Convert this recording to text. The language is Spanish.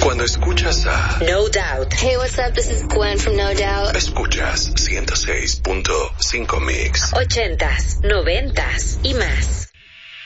Cuando escuchas a No Doubt. Hey, what's up? This is Gwen from No Doubt. Escuchas 106.5 Mix. 80s, 90s y más.